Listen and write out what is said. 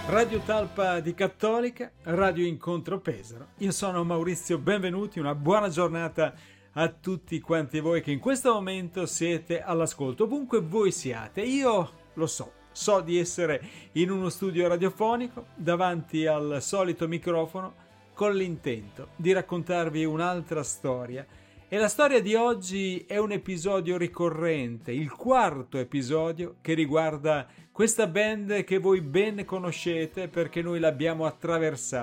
Radio Talpa di Cattolica, Radio Incontro Pesaro. Io sono Maurizio, benvenuti, una buona giornata a tutti quanti voi che in questo momento siete all'ascolto, ovunque voi siate. Io lo so di essere in uno studio radiofonico davanti al solito microfono con l'intento di raccontarvi un'altra storia. E la storia di oggi è un episodio ricorrente, il quarto episodio che riguarda questa band che voi ben conoscete perché noi l'abbiamo attraversata